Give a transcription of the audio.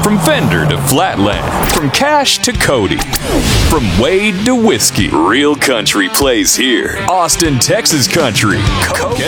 From Fender to Flatland, from Cash to Cody, from Wade to whiskey, real country plays here. Austin, Texas country.